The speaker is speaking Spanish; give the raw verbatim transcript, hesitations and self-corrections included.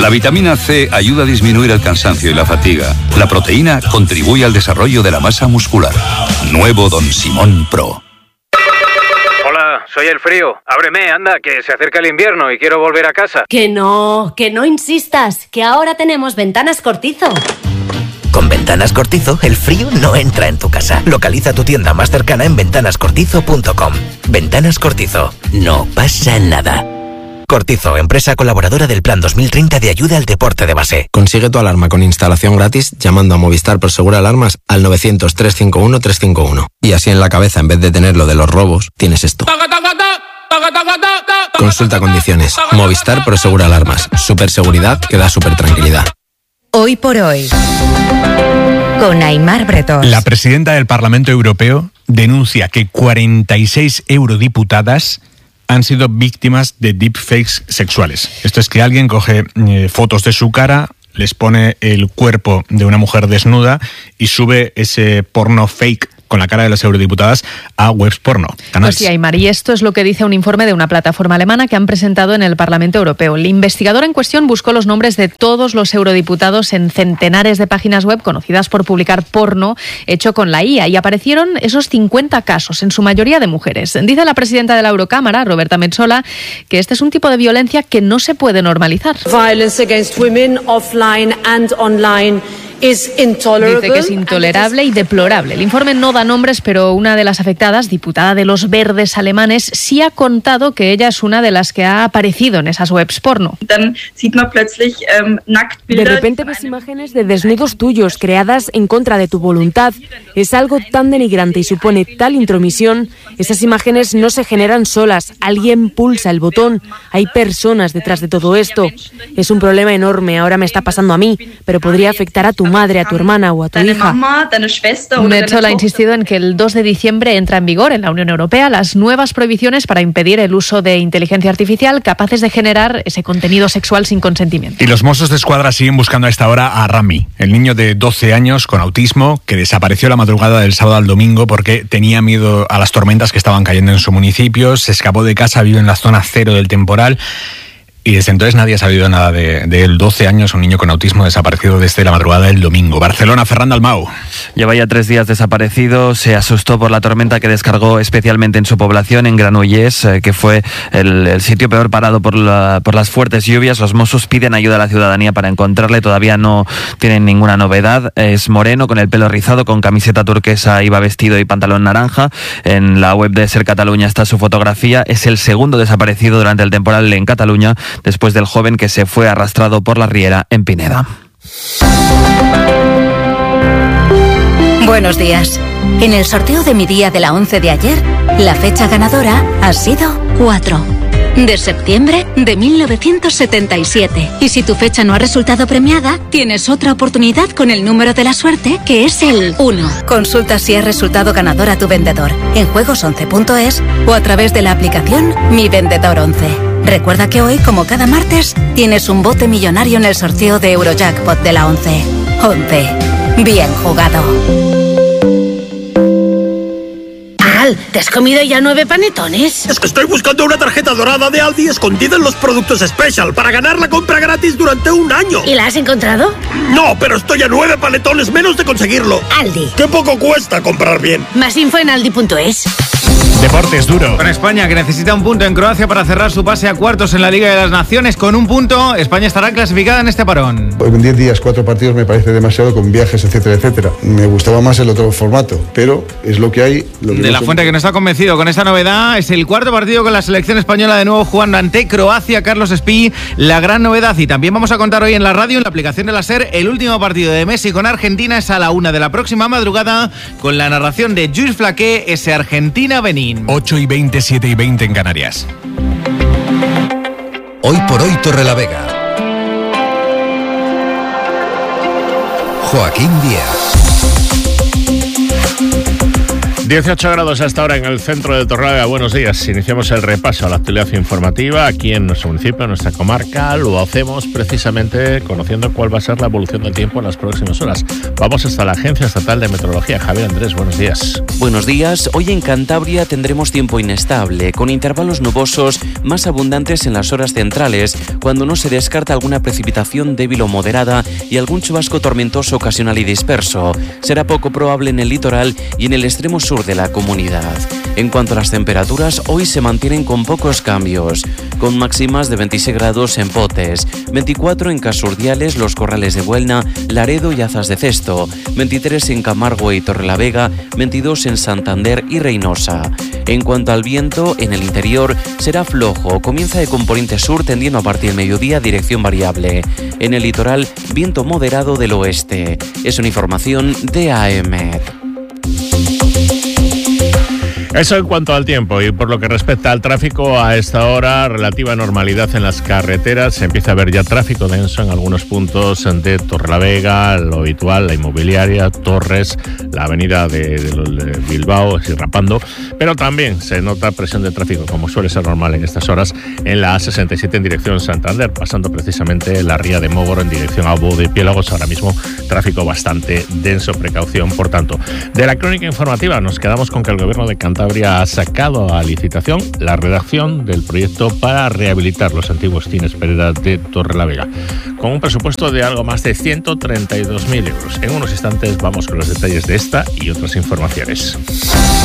La vitamina C ayuda a disminuir el cansancio y la fatiga. La proteína contribuye al desarrollo de la masa muscular. Nuevo Don Simón Pro. Hola, soy el frío. Ábreme, anda, que se acerca el invierno y quiero volver a casa. Que no, que no insistas, que ahora tenemos Ventanas Cortizo. Con Ventanas Cortizo, el frío no entra en tu casa. Localiza tu tienda más cercana en ventanas cortizo punto com. Ventanas Cortizo. No pasa nada. Cortizo, empresa colaboradora del Plan dos mil treinta de ayuda al deporte de base. Consigue tu alarma con instalación gratis llamando a Movistar Prosegur Alarmas al novecientos, trescientos cincuenta y uno, trescientos cincuenta y uno. Y así en la cabeza, en vez de tener lo de los robos, tienes esto. Consulta condiciones. Movistar Prosegur Alarmas. Super seguridad que da super tranquilidad. Hoy por hoy, con Aimar Bretón. La presidenta del Parlamento Europeo denuncia que cuarenta y seis eurodiputadas han sido víctimas de deepfakes sexuales. Esto es que alguien coge eh, fotos de su cara, les pone el cuerpo de una mujer desnuda y sube ese porno fake con la cara de las eurodiputadas a webs porno. Canals. Pues sí, Aymar, y esto es lo que dice un informe de una plataforma alemana que han presentado en el Parlamento Europeo. El investigador en cuestión buscó los nombres de todos los eurodiputados en centenares de páginas web conocidas por publicar porno hecho con la I A y aparecieron esos cincuenta casos, en su mayoría de mujeres. Dice la presidenta de la Eurocámara, Roberta Metsola, que este es un tipo de violencia que no se puede normalizar. Violence against women offline and online. Dice que es intolerable y deplorable. El informe no da nombres, pero una de las afectadas, diputada de los Verdes alemanes, sí ha contado que ella es una de las que ha aparecido en esas webs porno. De repente ves imágenes de desnudos tuyos creadas en contra de tu voluntad. Es algo tan denigrante y supone tal intromisión. Esas imágenes no se generan solas. Alguien pulsa el botón. Hay personas detrás de todo esto. Es un problema enorme. Ahora me está pasando a mí, pero podría afectar a tu madre, a tu hermana o a tu hija. Metsola ha insistido en que el dos de diciembre entra en vigor en la Unión Europea las nuevas prohibiciones para impedir el uso de inteligencia artificial capaces de generar ese contenido sexual sin consentimiento. Y los Mossos de Escuadra siguen buscando a esta hora a Rami, el niño de doce años con autismo que desapareció la madrugada del sábado al domingo porque tenía miedo a las tormentas que estaban cayendo en su municipio, se escapó de casa, vive en la zona cero del temporal. Y desde entonces nadie ha sabido nada de, de él. doce años, un niño con autismo desaparecido desde la madrugada del domingo. Barcelona, Ferran Dalmau. Lleva ya tres días desaparecido. Se asustó por la tormenta que descargó especialmente en su población, en Granollers, eh, que fue el, el sitio peor parado por, la, por las fuertes lluvias. Los Mossos piden ayuda a la ciudadanía para encontrarle. Todavía no tienen ninguna novedad. Es moreno, con el pelo rizado, con camiseta turquesa, iba vestido y pantalón naranja. En la web de Ser Cataluña está su fotografía. Es el segundo desaparecido durante el temporal en Cataluña, después del joven que se fue arrastrado por la riera en Pineda. Buenos días. En el sorteo de mi día de la once de ayer, la fecha ganadora ha sido cuatro de septiembre de mil novecientos setenta y siete. Y si tu fecha no ha resultado premiada, tienes otra oportunidad con el número de la suerte, que es el uno. Consulta si has resultado ganador a tu vendedor en juegos once punto es o a través de la aplicación Mi Vendedor once. Recuerda que hoy, como cada martes, tienes un bote millonario en el sorteo de Eurojackpot de la once. once. Bien jugado. Al, ¿te has comido ya nueve panetones? Es que estoy buscando una tarjeta dorada de Aldi escondida en los productos Special para ganar la compra gratis durante un año. ¿Y la has encontrado? No, pero estoy a nueve panetones menos de conseguirlo. Aldi. Qué poco cuesta comprar bien. Más info en aldi punto es. Deportes duro. Con España, que necesita un punto en Croacia para cerrar su pase a cuartos en la Liga de las Naciones. Con un punto, España estará clasificada en este parón. En diez días, cuatro partidos me parece demasiado, con viajes, etcétera, etcétera. Me gustaba más el otro formato, pero es lo que hay. Lo que de la Fuente, que no está convencido con esta novedad, es el cuarto partido con la selección española de nuevo jugando ante Croacia. Carlos Espí, la gran novedad. Y también vamos a contar hoy en la radio, en la aplicación de la SER, el último partido de Messi con Argentina. Es a la una de la próxima madrugada, con la narración de Lluís Flaqué, ese Argentina-Benín. ocho y veinte, siete y veinte en Canarias. Hoy por hoy Torrelavega. Joaquín Díaz. dieciocho grados hasta ahora en el centro de Torrelavega. Buenos días. Iniciamos el repaso a la actualidad informativa aquí en nuestro municipio, en nuestra comarca. Lo hacemos precisamente conociendo cuál va a ser la evolución del tiempo en las próximas horas. Vamos hasta la Agencia Estatal de Meteorología. Javier Andrés, buenos días. Buenos días. Hoy en Cantabria tendremos tiempo inestable, con intervalos nubosos más abundantes en las horas centrales, cuando no se descarta alguna precipitación débil o moderada y algún chubasco tormentoso ocasional y disperso. Será poco probable en el litoral y en el extremo sur de la comunidad. En cuanto a las temperaturas, hoy se mantienen con pocos cambios, con máximas de veintiséis grados en Potes, veinticuatro en Casurdiales, Los Corrales de Buelna, Laredo y Azas de Cesto, veintitrés en Camargo y Torrelavega, veintidós en Santander y Reynosa. En cuanto al viento, en el interior será flojo, comienza de componente sur tendiendo a partir del mediodía dirección variable. En el litoral, viento moderado del oeste. Es una información de A E M E T. Eso en cuanto al tiempo, y por lo que respecta al tráfico, a esta hora relativa normalidad en las carreteras. Se empieza a ver ya tráfico denso en algunos puntos de Torrelavega, lo habitual, la Inmobiliaria, Torres, la avenida de, de, de Bilbao, Sirrapando, pero también se nota presión de tráfico, como suele ser normal en estas horas, en la A sesenta y siete en dirección Santander, pasando precisamente la ría de Mógoro en dirección a Bo de Piélagos. Ahora mismo tráfico bastante denso, precaución por tanto. De la crónica informativa nos quedamos con que el gobierno de Cantabria ha sacado a licitación la redacción del proyecto para rehabilitar los antiguos cines Pereda de Torrelavega, con un presupuesto de algo más de ciento treinta y dos mil euros. En unos instantes vamos con los detalles de esta y otras informaciones.